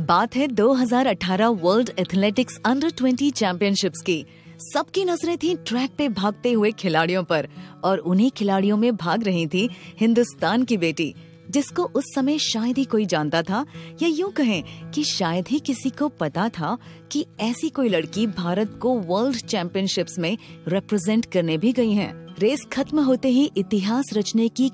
बात है 2018 world athletics under 20 championships की। सबकी नजरें थी ट्रैक पे भागते हुए खिलाड़ियों पर और उन्हीं खिलाड़ियों में भाग रही थी हिंदुस्तान की बेटी, जिसको उस समय शायद ही कोई जानता था, या यूं कहें कि शायद ही किसी को पता था कि ऐसी कोई लड़की भारत को वर्ल्ड चैंपियनशिप्स में रिप्रेजेंट करने भी गई है। रेस खत्म होते ही इतिहास रचने की